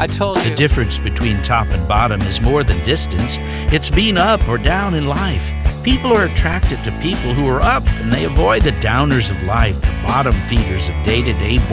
I told The you. difference between top and bottom is more than distance. It's being up or down in life. People are attracted to people who are up, and they avoid the downers of life, the bottom feeders of day-to-day